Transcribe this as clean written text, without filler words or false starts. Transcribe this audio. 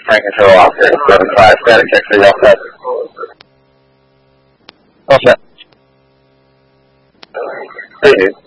Tank control officer 75, static check for you all set. All set. Hey, dude.